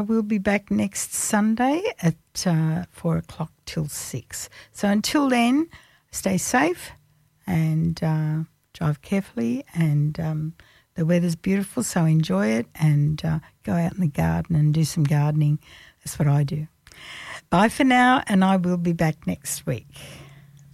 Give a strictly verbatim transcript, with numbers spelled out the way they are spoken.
We'll be back next Sunday at uh, four o'clock till six. So until then, stay safe and uh, drive carefully, and um, the weather's beautiful, so enjoy it, and uh, go out in the garden and do some gardening. That's what I do. Bye for now, and I will be back next week.